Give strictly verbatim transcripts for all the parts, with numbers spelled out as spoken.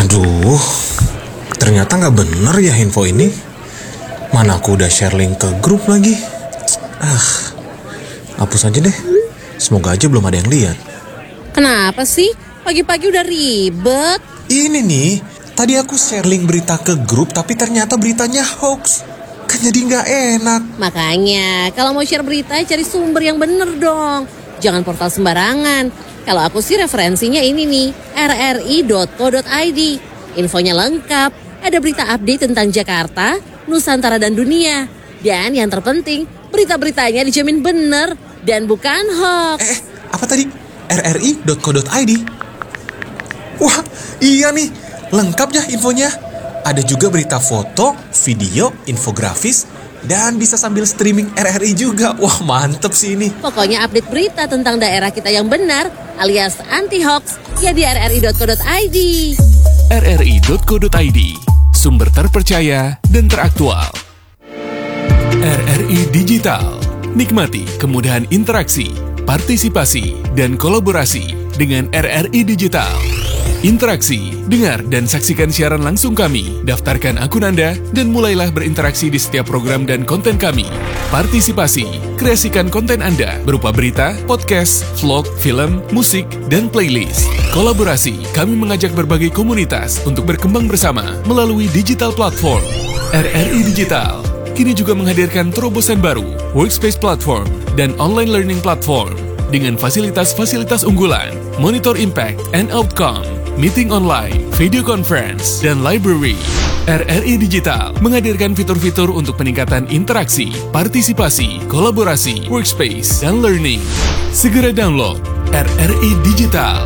Aduh, ternyata gak bener ya info ini. Mana aku udah share link ke grup lagi. Ah, hapus aja deh. Semoga aja belum ada yang lihat. Kenapa sih? Pagi-pagi udah ribet. Ini nih, tadi aku share link berita ke grup, tapi ternyata beritanya hoax. Kan jadi gak enak. Makanya, kalau mau share berita, cari sumber yang bener dong. Jangan portal sembarangan. Kalau aku sih referensinya ini nih, r r i dot co dot i d. Infonya lengkap, ada berita update tentang Jakarta, Nusantara dan dunia. Dan yang terpenting, berita-beritanya dijamin bener dan bukan hoax. Eh, apa tadi? r r i dot co dot i d. Wah, iya nih, lengkap ya infonya. Ada juga berita foto, video, infografis, dan bisa sambil streaming R R I juga. Wah, mantep sih ini. Pokoknya update berita tentang daerah kita yang benar, alias anti-hoax, ya di r r i dot co dot i d. r r i dot co dot i d, sumber terpercaya dan teraktual. R R I Digital, nikmati kemudahan interaksi, partisipasi, dan kolaborasi dengan R R I Digital. Interaksi, dengar dan saksikan siaran langsung kami, daftarkan akun Anda, dan mulailah berinteraksi di setiap program dan konten kami. Partisipasi, kreasikan konten Anda berupa berita, podcast, vlog, film, musik, dan playlist. Kolaborasi, kami mengajak berbagai komunitas untuk berkembang bersama melalui digital platform. R R I Digital kini juga menghadirkan terobosan baru, workspace platform, dan online learning platform dengan fasilitas-fasilitas unggulan, monitor impact and outcome, meeting online, video conference, dan library. R R I Digital menghadirkan fitur-fitur untuk peningkatan interaksi, partisipasi, kolaborasi, workspace, dan learning. Segera download R R I Digital.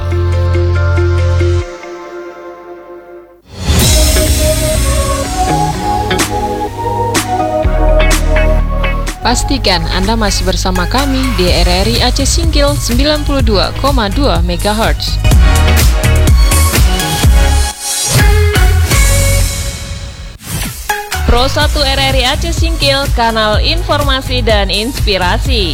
Pastikan Anda masih bersama kami di R R I Aceh Singkil sembilan puluh dua koma dua megahertz. Pro satu R R I Aceh Singkil, kanal informasi dan inspirasi.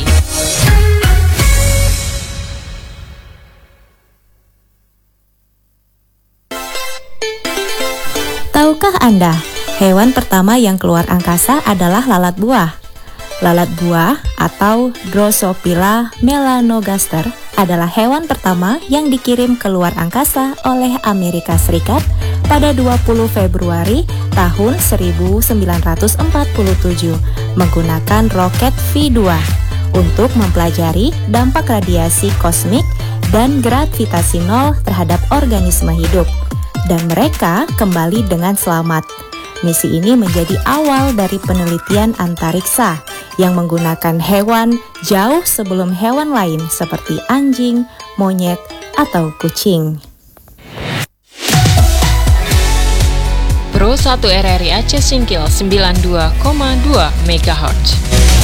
Tahukah Anda, hewan pertama yang keluar angkasa adalah lalat buah? Lalat buah atau Drosophila melanogaster adalah hewan pertama yang dikirim keluar angkasa oleh Amerika Serikat pada dua puluh Februari tahun seribu sembilan ratus empat puluh tujuh menggunakan roket V dua untuk mempelajari dampak radiasi kosmik dan gravitasi nol terhadap organisme hidup, dan mereka kembali dengan selamat. Misi ini menjadi awal dari penelitian antariksa yang menggunakan hewan jauh sebelum hewan lain seperti anjing, monyet, atau kucing. Pro satu R R I Aceh Singkil sembilan puluh dua koma dua megahertz.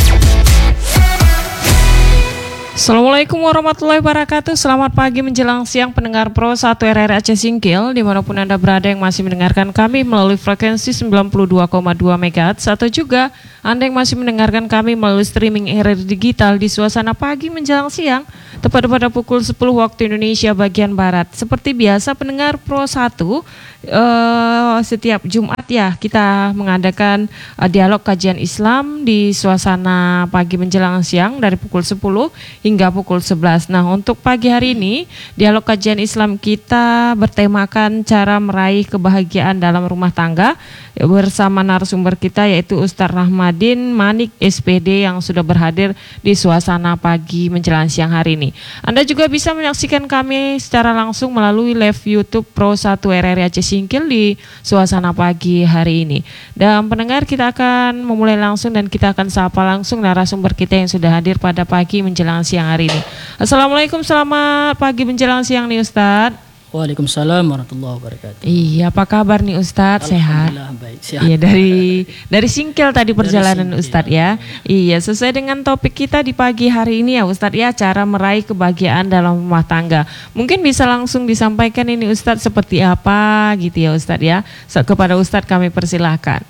Assalamualaikum warahmatullahi wabarakatuh. Selamat pagi menjelang siang pendengar Pro satu R R I Aceh Singkil, dimanapun Anda berada yang masih mendengarkan kami melalui frekuensi sembilan puluh dua koma dua megahertz, atau juga Anda yang masih mendengarkan kami melalui streaming R R I Digital di suasana pagi menjelang siang, tepat pada pukul sepuluh waktu Indonesia bagian Barat. Seperti biasa pendengar Pro satu, uh, setiap Jumat ya kita mengadakan uh, dialog kajian Islam di suasana pagi menjelang siang dari pukul sepuluh hingga pukul sebelas. Nah, untuk pagi hari ini, dialog kajian Islam kita bertemakan cara meraih kebahagiaan dalam rumah tangga bersama narasumber kita yaitu Ustadz Rahmadin Manik S P D yang sudah berhadir di suasana pagi menjelang siang hari ini. Anda juga bisa menyaksikan kami secara langsung melalui live YouTube Pro satu R R I Aceh Singkil di suasana pagi hari ini. Dan pendengar, kita akan memulai langsung dan kita akan sapa langsung narasumber kita yang sudah hadir pada pagi menjelang siang hari ini. Assalamualaikum, selamat pagi menjelang siang nih Ustadz. Waalaikumsalam warahmatullahi wabarakatuh. Iya, apa kabar nih Ustadz? Sehat? Alhamdulillah baik, sehat. Iya, dari dari Singkil tadi perjalanan Singkil, Ustadz ya. Iya, sesuai dengan topik kita di pagi hari ini ya Ustadz ya, cara meraih kebahagiaan dalam rumah tangga. Mungkin bisa langsung disampaikan ini Ustadz seperti apa gitu ya Ustadz ya. Kepada Ustadz kami persilahkan.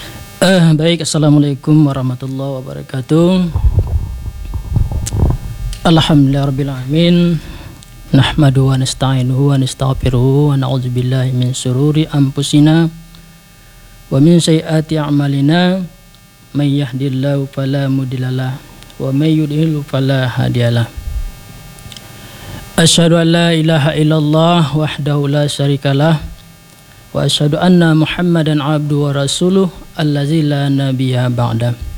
Uh, baik, assalamualaikum warahmatullahi wabarakatuh. Alhamdulillahirabbil alamin. Nahmadu wa nasta'inuhu wa nastaghfiruhu wa na'udzu billahi min syururi anfusina wa min sayyiati a'malina. May yahdihillahu fala mudhillalah wa may yudhlil fala hadiyalah. Asyhadu an la ilaha illallah wahdahu la syarikalah wa asyhadu anna Muhammadan abduhu wa rasuluh allazi la nabiyya ba'da.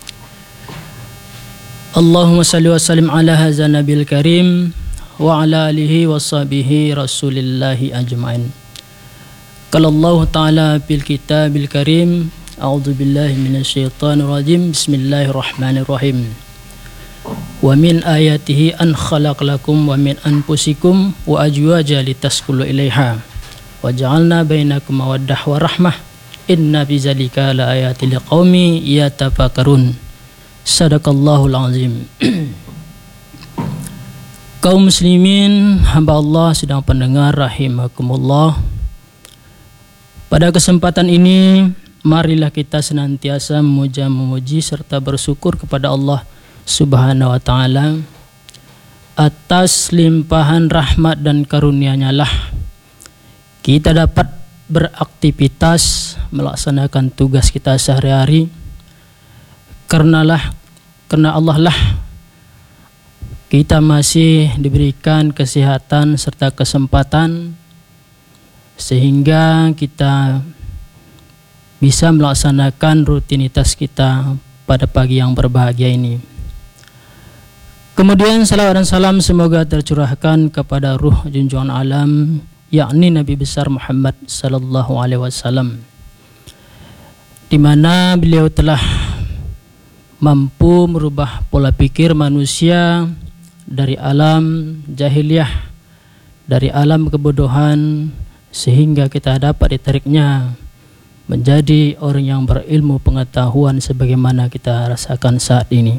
Allahumma salli wa sallim ala hadza nabil karim wa ala alihi wa sahbihi rasulillahi ajma'in. Qala Allah ta'ala fil kitabil karim, a'udzu billahi minasyaitonir rajim. Bismillahirrahmanirrahim. Wa min ayatihi an khalaqalakum wa min anfusikum wa azwaja litaskunu ilaiha wa ja'alna bainakum mawaddah wa rahmah. Inna fi dzalika laayatil liqaumi yatafakkarun. Sadaqallahul azim. Kaum muslimin, hamba Allah sedang pendengar rahimakumullah. Pada kesempatan ini, marilah kita senantiasa memuja, memuji serta bersyukur kepada Allah Subhanahu wa taala atas limpahan rahmat dan karunia-Nya lah kita dapat beraktivitas, melaksanakan tugas kita sehari-hari. Karenalah karena Allah lah kita masih diberikan kesehatan serta kesempatan sehingga kita bisa melaksanakan rutinitas kita pada pagi yang berbahagia ini. Kemudian salawat dan salam semoga tercurahkan kepada ruh junjungan alam, yakni Nabi besar Muhammad sallallahu alaihi wasallam, di mana beliau telah mampu merubah pola pikir manusia dari alam jahiliyah, dari alam kebodohan, sehingga kita dapat ditariknya menjadi orang yang berilmu pengetahuan sebagaimana kita rasakan saat ini.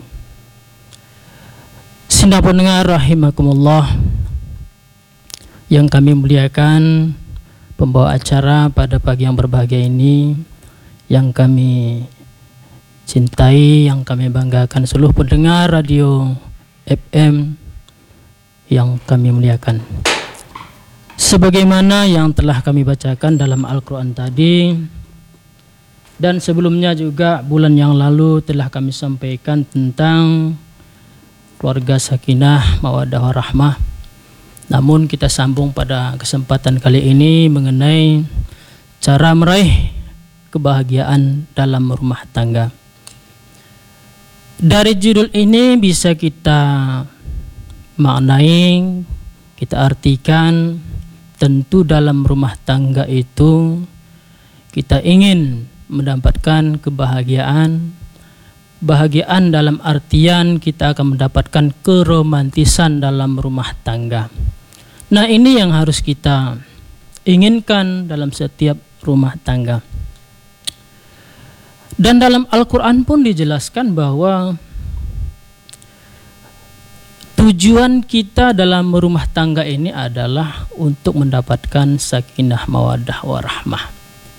Sidang pendengar rahimakumullah yang kami muliakan, pembawa acara pada pagi yang berbahagia ini yang kami cintai, yang kami banggakan, seluruh pendengar radio F M yang kami muliakan. Sebagaimana yang telah kami bacakan dalam Al-Quran tadi, dan sebelumnya juga bulan yang lalu telah kami sampaikan tentang keluarga sakinah, mawaddah warahmah. Namun kita sambung pada kesempatan kali ini mengenai cara meraih kebahagiaan dalam rumah tangga. Dari judul ini bisa kita maknai, kita artikan, tentu dalam rumah tangga itu kita ingin mendapatkan kebahagiaan. Bahagiaan dalam artian kita akan mendapatkan keromantisan dalam rumah tangga. Nah, ini yang harus kita inginkan dalam setiap rumah tangga. Dan dalam Al-Quran pun dijelaskan bahwa tujuan kita dalam rumah tangga ini adalah untuk mendapatkan sakinah mawaddah warahmah.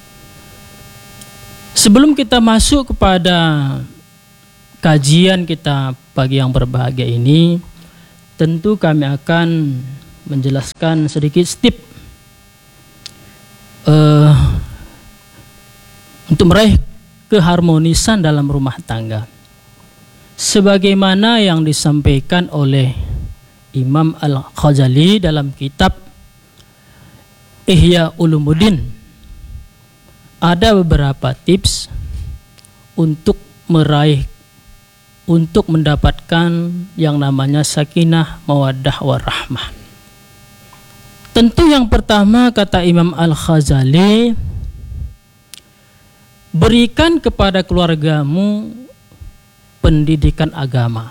Sebelum kita masuk kepada kajian kita pagi yang berbahagia ini, tentu kami akan menjelaskan sedikit tip uh, untuk meraih keharmonisan dalam rumah tangga, sebagaimana yang disampaikan oleh Imam Al-Ghazali dalam kitab Ihya Ulumuddin. Ada beberapa tips untuk meraih, untuk mendapatkan yang namanya sakinah mawaddah warahmah. Tentu yang pertama, kata Imam Al-Ghazali, berikan kepada keluargamu pendidikan agama.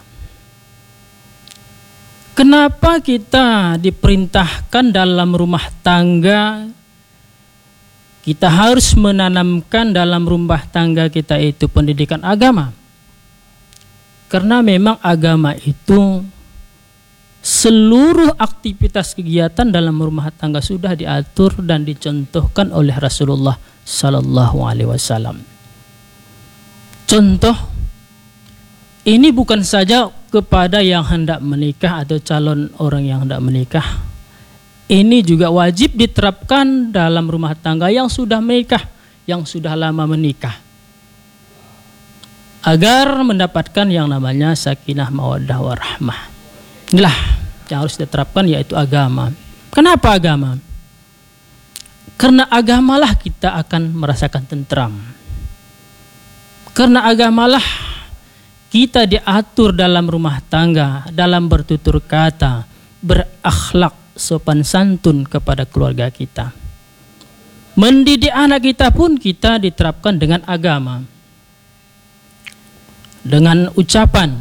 Kenapa kita diperintahkan dalam rumah tangga kita harus menanamkan dalam rumah tangga kita itu pendidikan agama? Karena memang agama itu seluruh aktivitas kegiatan dalam rumah tangga sudah diatur dan dicontohkan oleh Rasulullah Sallallahu Alaihi Wasallam. Contoh, ini bukan saja kepada yang hendak menikah atau calon orang yang hendak menikah. Ini juga wajib diterapkan dalam rumah tangga yang sudah menikah, yang sudah lama menikah, agar mendapatkan yang namanya sakinah mawaddah warahmah. Inilah yang harus diterapkan, yaitu agama. Kenapa agama? Karena agamalah kita akan merasakan tentram. Karena agamalah kita diatur dalam rumah tangga, dalam bertutur kata, berakhlak, sopan santun kepada keluarga kita. Mendidik anak kita pun kita diterapkan dengan agama. Dengan ucapan.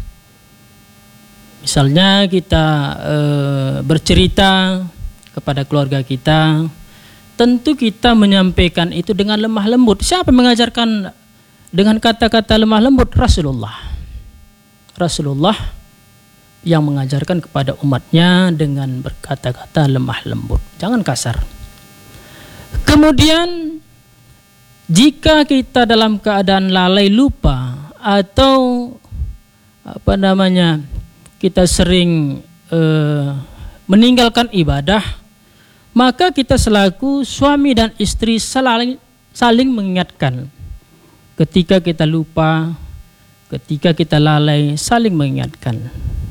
Misalnya kita e, bercerita kepada keluarga kita, tentu kita menyampaikan itu dengan lemah lembut. Siapa yang mengajarkan dengan kata-kata lemah lembut? Rasulullah. Rasulullah yang mengajarkan kepada umatnya dengan berkata-kata lemah lembut. Jangan kasar. Kemudian jika kita dalam keadaan lalai, lupa, atau apa namanya kita sering eh, meninggalkan ibadah, maka kita selaku suami dan istri saling, saling mengingatkan. Ketika kita lupa, ketika kita lalai, saling mengingatkan.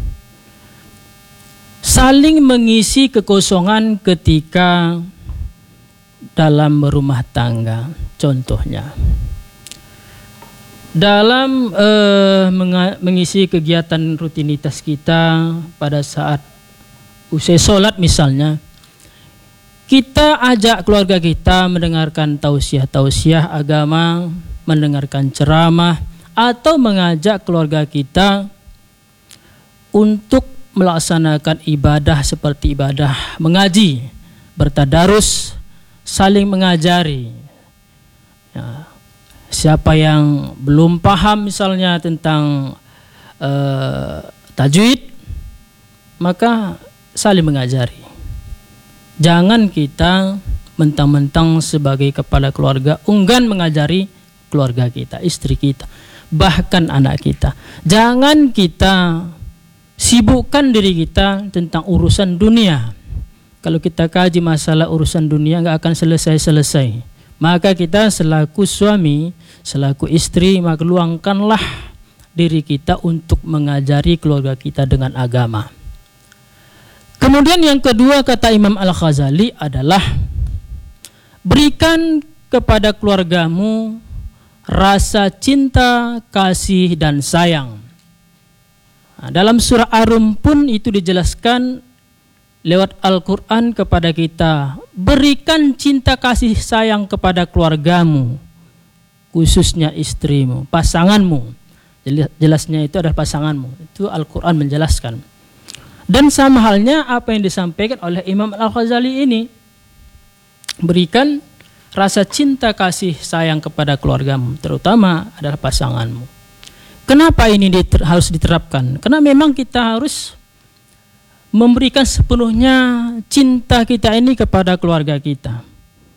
Saling mengisi kekosongan ketika dalam berumah tangga. Contohnya, dalam eh, mengisi kegiatan rutinitas kita pada saat usai sholat misalnya, kita ajak keluarga kita mendengarkan tausiah-tausiah agama, mendengarkan ceramah, atau mengajak keluarga kita untuk melaksanakan ibadah seperti ibadah mengaji, bertadarus, saling mengajari. Ya, siapa yang belum paham misalnya tentang uh, tajwid, maka saling mengajari. Jangan kita mentang-mentang sebagai kepala keluarga enggan mengajari keluarga kita, istri kita, bahkan anak kita. Jangan kita sibukkan diri kita tentang urusan dunia. Kalau kita kaji masalah urusan dunia nggak akan selesai-selesai. Maka kita selaku suami, selaku istri, maka luangkanlah diri kita untuk mengajari keluarga kita dengan agama. Kemudian yang kedua kata Imam Al-Ghazali adalah berikan kepada keluargamu rasa cinta, kasih, dan sayang. Nah, dalam surah Ar-Rum pun itu dijelaskan lewat Al-Quran kepada kita. Berikan cinta kasih sayang kepada keluargamu, khususnya istrimu, pasanganmu. Jelasnya itu adalah pasanganmu. Itu Al-Quran menjelaskan. Dan sama halnya apa yang disampaikan oleh Imam Al-Ghazali ini. Berikan rasa cinta kasih sayang kepada keluargamu, terutama adalah pasanganmu. Kenapa ini diter- harus diterapkan? Karena memang kita harus memberikan sepenuhnya cinta kita ini kepada keluarga kita.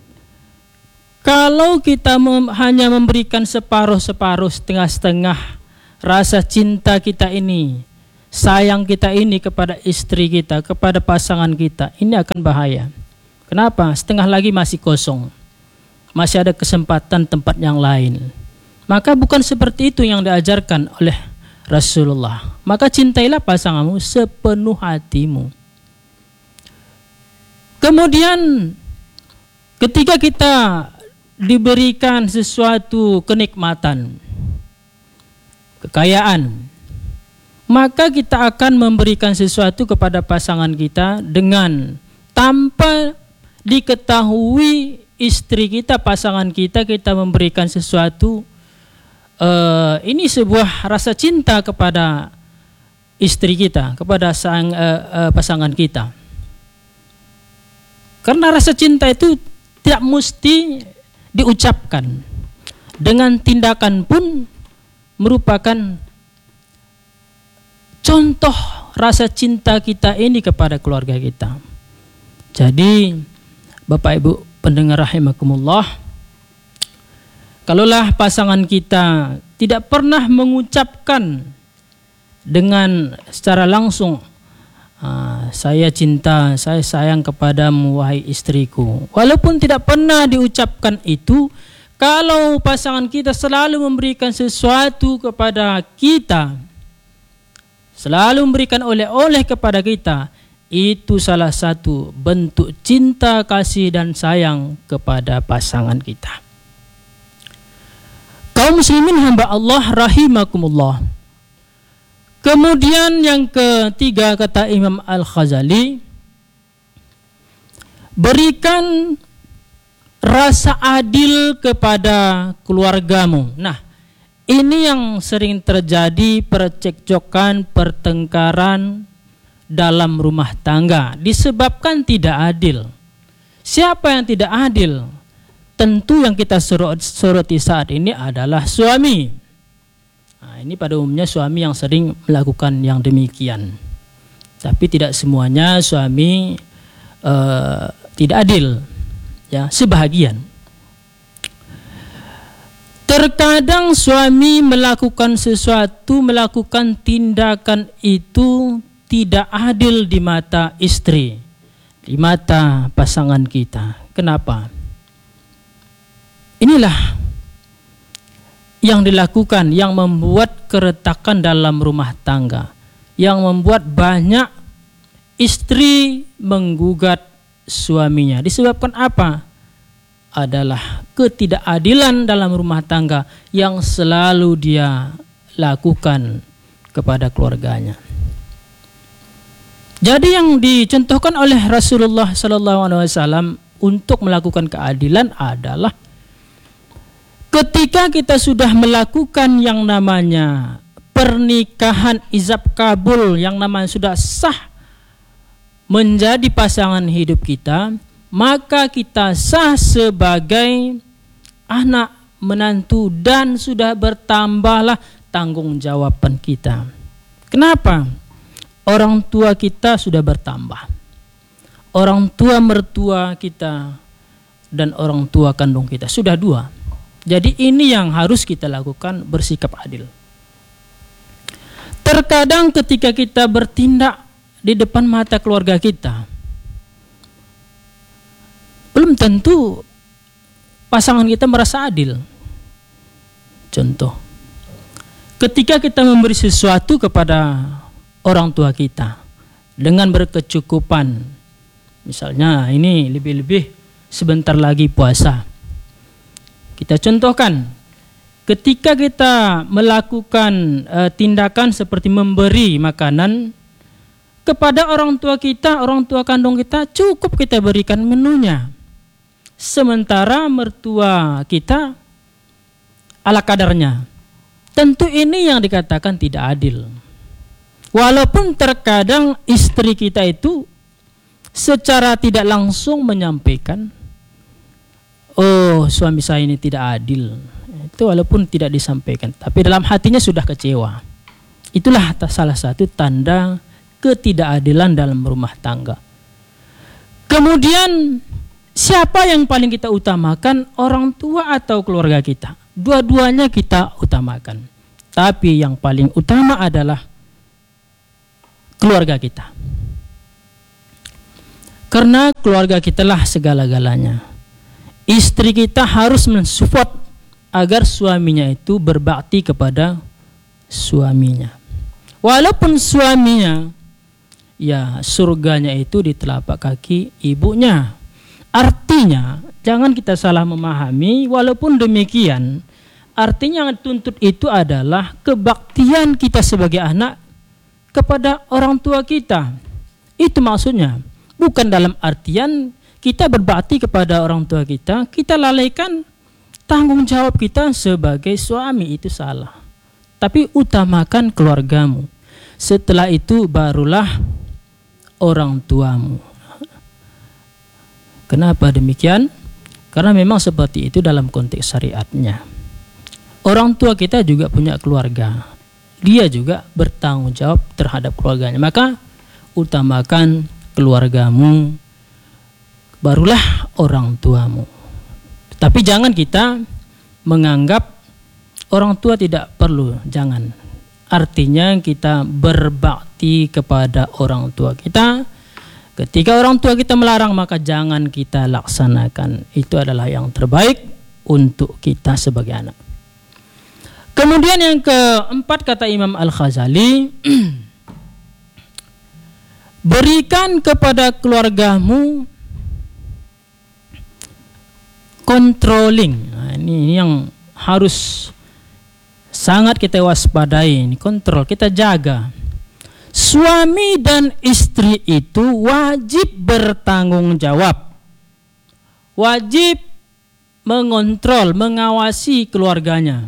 Kalau kita mem- hanya memberikan separuh-separuh, setengah-setengah rasa cinta kita ini, sayang kita ini kepada istri kita, kepada pasangan kita, ini akan bahaya. Kenapa? Setengah lagi masih kosong. Masih ada kesempatan tempat yang lain. Maka bukan seperti itu yang diajarkan oleh Rasulullah. Maka cintailah pasanganmu sepenuh hatimu. Kemudian ketika kita diberikan sesuatu kenikmatan, kekayaan, maka kita akan memberikan sesuatu kepada pasangan kita dengan tanpa diketahui istri kita, pasangan kita, kita memberikan sesuatu. Uh, ini sebuah rasa cinta kepada istri kita, kepada sang, uh, uh, pasangan kita. Karena rasa cinta itu tidak mesti diucapkan. Dengan tindakan pun merupakan contoh rasa cinta kita ini kepada keluarga kita. Jadi Bapak Ibu pendengar rahimakumullah, kalaulah pasangan kita tidak pernah mengucapkan dengan secara langsung, ah, saya cinta, saya sayang kepadamu wahai istriku. Walaupun tidak pernah diucapkan itu, kalau pasangan kita selalu memberikan sesuatu kepada kita, selalu memberikan oleh-oleh kepada kita, itu salah satu bentuk cinta, kasih, dan sayang kepada pasangan kita. Kaum muslimin hamba Allah rahimakumullah. Kemudian yang ketiga kata Imam Al-Ghazali, berikan rasa adil kepada keluargamu. Nah, ini yang sering terjadi percekcokan, pertengkaran dalam rumah tangga disebabkan tidak adil. Siapa yang tidak adil? Tentu yang kita soroti saat ini adalah suami. Nah, ini pada umumnya suami yang sering melakukan yang demikian. Tapi tidak semuanya suami uh, tidak adil. Ya, sebahagian. Terkadang suami melakukan sesuatu, melakukan tindakan itu tidak adil di mata istri, di mata pasangan kita. Kenapa? Inilah yang dilakukan, yang membuat keretakan dalam rumah tangga, yang membuat banyak istri menggugat suaminya. Disebabkan apa? Adalah ketidakadilan dalam rumah tangga yang selalu dia lakukan kepada keluarganya. Jadi yang dicontohkan oleh Rasulullah sallallahu alaihi wasallam untuk melakukan keadilan adalah ketika kita sudah melakukan yang namanya pernikahan ijab kabul, yang namanya sudah sah menjadi pasangan hidup kita, maka kita sah sebagai anak, menantu, dan sudah bertambahlah tanggung jawaban kita. Kenapa? Orang tua kita sudah bertambah. Orang tua mertua kita dan orang tua kandung kita sudah dua. Jadi ini yang harus kita lakukan, bersikap adil. Terkadang ketika kita bertindak di depan mata keluarga kita, belum tentu pasangan kita merasa adil. Contoh, ketika kita memberi sesuatu kepada orang tua kita dengan berkecukupan, misalnya ini lebih-lebih sebentar lagi puasa, kita contohkan, ketika kita melakukan uh, tindakan seperti memberi makanan kepada orang tua kita, orang tua kandung kita, cukup kita berikan menunya. Sementara mertua kita ala kadarnya. Tentu ini yang dikatakan tidak adil. Walaupun terkadang istri kita itu secara tidak langsung menyampaikan, oh suami saya ini tidak adil. Itu walaupun tidak disampaikan, tapi dalam hatinya sudah kecewa. Itulah salah satu tanda ketidakadilan dalam rumah tangga. Kemudian siapa yang paling kita utamakan, orang tua atau keluarga kita? Dua-duanya kita utamakan. Tapi yang paling utama adalah keluarga kita. Karena keluarga kita lah segala-galanya. Istri kita harus mensupport agar suaminya itu berbakti kepada suaminya. Walaupun suaminya, ya surganya itu di telapak kaki ibunya. Artinya jangan kita salah memahami, walaupun demikian artinya yang dituntut itu adalah kebaktian kita sebagai anak kepada orang tua kita. Itu maksudnya, bukan dalam artian kita berbakti kepada orang tua kita, kita lalaikan tanggung jawab kita sebagai suami, itu salah. Tapi utamakan keluargamu. Setelah itu barulah orang tuamu. Kenapa demikian? Karena memang seperti itu dalam konteks syariatnya. Orang tua kita juga punya keluarga. Dia juga bertanggung jawab terhadap keluarganya. Maka utamakan keluargamu, barulah orang tuamu. Tapi jangan kita menganggap orang tua tidak perlu. Jangan. artinya kita berbakti kepada orang tua kita. Ketika orang tua kita melarang, maka jangan kita laksanakan. Itu adalah yang terbaik untuk kita sebagai anak. Kemudian yang keempat kata Imam Al-Ghazali, berikan kepada keluargamu controlling. Nah, ini, ini yang harus sangat kita waspadai. Ini kontrol, kita jaga. Suami dan istri itu wajib bertanggung jawab, wajib mengontrol, mengawasi keluarganya.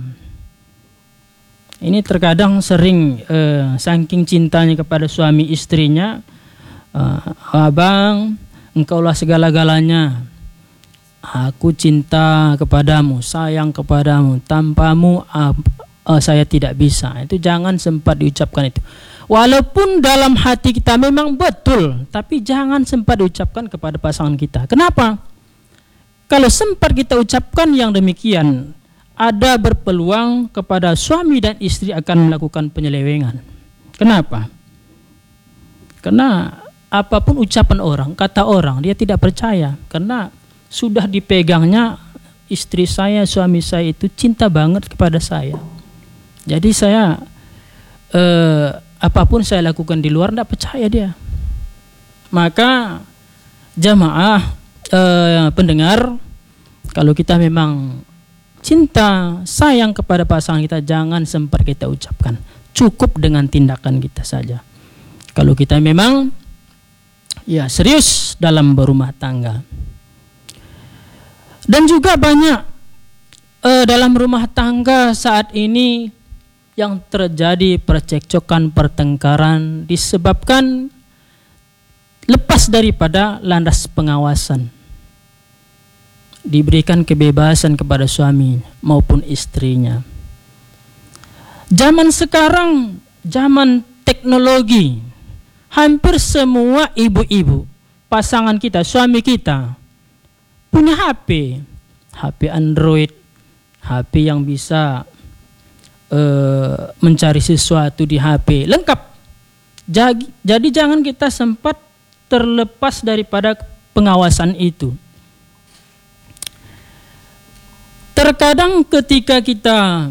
Ini terkadang sering eh, saking cintanya kepada suami istrinya, eh, abang, engkaulah segala-galanya. Aku cinta kepadamu, sayang kepadamu, tanpamu uh, uh, saya tidak bisa. Itu jangan sempat diucapkan itu. Walaupun dalam hati kita memang betul, tapi jangan sempat diucapkan kepada pasangan kita. Kenapa? Kalau sempat kita ucapkan yang demikian, ada berpeluang kepada suami dan istri akan melakukan penyelewengan. Kenapa? Karena apapun ucapan orang, kata orang, dia tidak percaya. Karena sudah dipegangnya istri saya, suami saya itu cinta banget kepada saya. Jadi saya eh, apapun saya lakukan di luar tidak percaya dia. Maka jamaah eh, pendengar, kalau kita memang cinta, sayang kepada pasangan kita, jangan sempat kita ucapkan. Cukup dengan tindakan kita saja. Kalau kita memang ya serius dalam berumah tangga. Dan juga banyak eh, dalam rumah tangga saat ini yang terjadi percekcokan, pertengkaran disebabkan lepas daripada landas pengawasan. Diberikan kebebasan kepada suami maupun istrinya. Zaman sekarang, zaman teknologi, hampir semua ibu-ibu, pasangan kita, suami kita, punya H P, H P Android, H P yang bisa uh, mencari sesuatu di H P, lengkap. Jadi, jadi jangan kita sempat terlepas daripada pengawasan itu. Terkadang ketika kita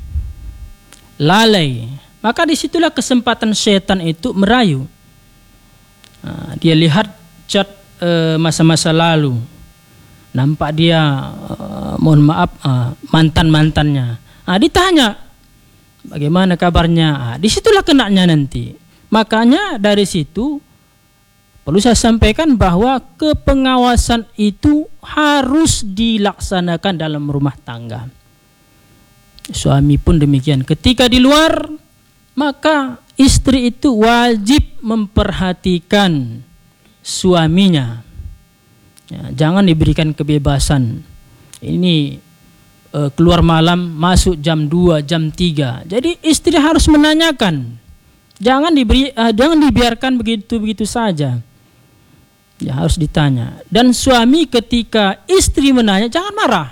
lalai, maka disitulah kesempatan setan itu merayu. Nah, dia lihat chat uh, masa-masa lalu. Nampak dia uh, mohon maaf uh, mantan-mantannya. Ah, ditanya bagaimana kabarnya. Ah, disitulah kenanya nanti. Makanya dari situ perlu saya sampaikan bahwa kepengawasan itu harus dilaksanakan dalam rumah tangga. Suami pun demikian. Ketika di luar, maka istri itu wajib memperhatikan suaminya. Ya, jangan diberikan kebebasan. Ini uh, keluar malam, masuk jam dua, jam tiga. Jadi istri harus menanyakan. Jangan diberi, uh, jangan dibiarkan begitu-begitu saja. Ya, harus ditanya. Dan suami ketika istri menanya, jangan marah.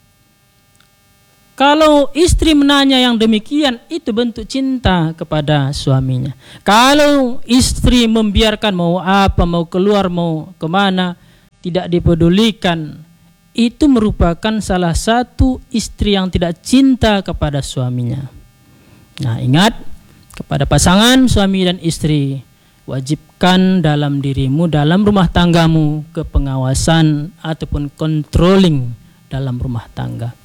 Kalau istri menanya yang demikian, itu bentuk cinta kepada suaminya. Kalau istri membiarkan mau apa, mau keluar, mau kemana, tidak dipedulikan, itu merupakan salah satu istri yang tidak cinta kepada suaminya. Nah, ingat, kepada pasangan suami dan istri, wajibkan dalam dirimu, dalam rumah tanggamu, kepengawasan ataupun controlling dalam rumah tangga.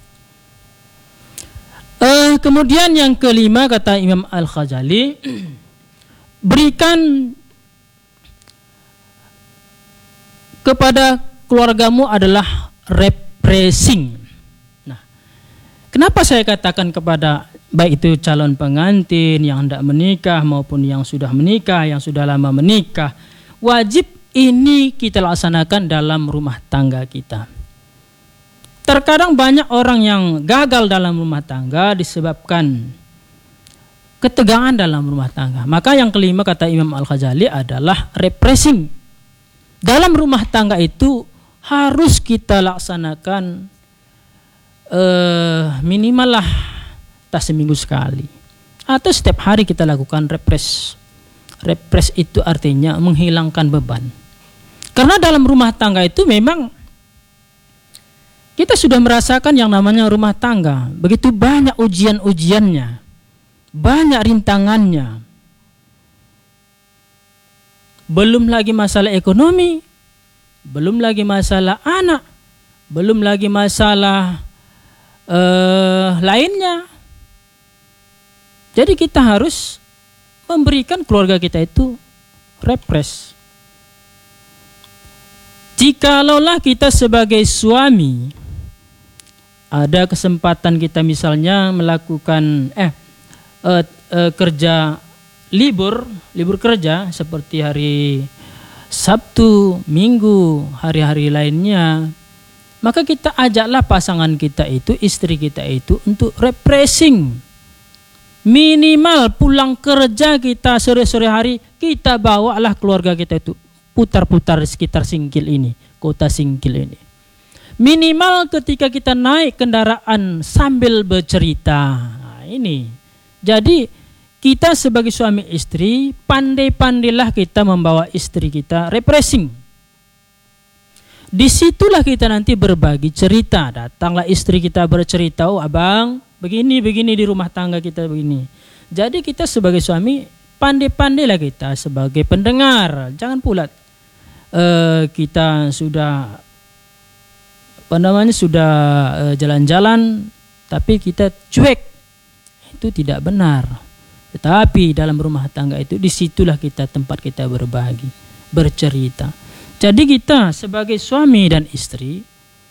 Uh, kemudian yang kelima kata Imam Al-Ghazali, berikan kepada keluargamu adalah refreshing. Nah, kenapa saya katakan kepada baik itu calon pengantin yang hendak menikah maupun yang sudah menikah, yang sudah lama menikah, wajib ini kita laksanakan dalam rumah tangga kita. Terkadang banyak orang yang gagal dalam rumah tangga disebabkan ketegangan dalam rumah tangga. Maka yang kelima kata Imam Al-Ghazali adalah refreshing. Dalam rumah tangga itu harus kita laksanakan eh, minimal lah tak seminggu sekali atau setiap hari kita lakukan refresh. Refresh itu artinya menghilangkan beban. Karena dalam rumah tangga itu memang kita sudah merasakan yang namanya rumah tangga. Begitu banyak ujian-ujiannya, banyak rintangannya. Belum lagi masalah ekonomi, belum lagi masalah anak, belum lagi masalah uh, lainnya. Jadi kita harus memberikan keluarga kita itu refresh. Jikalau kita sebagai suami ada kesempatan kita misalnya melakukan eh, eh, eh kerja libur, libur kerja seperti hari Sabtu, Minggu, hari-hari lainnya, maka kita ajaklah pasangan kita itu, istri kita itu untuk refreshing. Minimal pulang kerja kita sore-sore hari, kita bawalah keluarga kita itu putar-putar di sekitar Singkil ini, kota Singkil ini. Minimal ketika kita naik kendaraan sambil bercerita. Nah, ini. Jadi kita sebagai suami istri, pandai-pandailah kita membawa istri kita refreshing. Disitulah kita nanti berbagi cerita. Datanglah istri kita bercerita, oh abang, begini-begini di rumah tangga kita begini. Jadi kita sebagai suami, pandai-pandailah kita sebagai pendengar. Jangan pula uh, kita sudah apa namanya sudah uh, jalan-jalan, tapi kita cuek. Itu tidak benar. Tetapi dalam rumah tangga itu, disitulah kita tempat kita berbagi, bercerita. Jadi kita sebagai suami dan istri,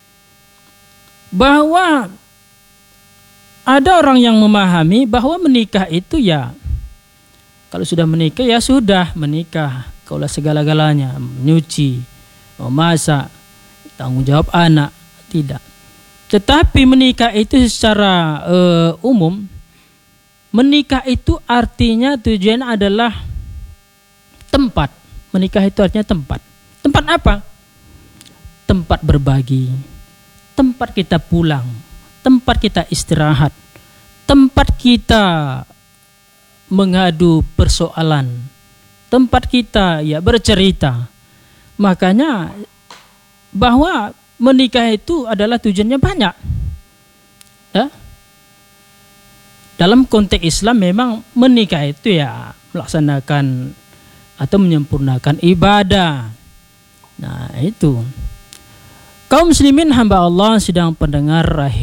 bahwa ada orang yang memahami bahwa menikah itu ya, kalau sudah menikah ya sudah menikah. Kaulah segala-galanya, nyuci, memasak, tanggung jawab anak, tidak. Tetapi menikah itu secara uh, umum, menikah itu artinya tujuan adalah tempat. Menikah itu artinya tempat. Tempat apa? Tempat berbagi, tempat kita pulang, tempat kita istirahat, tempat kita mengadu persoalan, tempat kita ya bercerita. Makanya bahwa menikah itu adalah tujuannya banyak. Ya? Dalam konteks Islam memang menikah itu ya melaksanakan atau menyempurnakan ibadah. Nah itu. Kaum muslimin hamba Allah sedang pendengar rahim.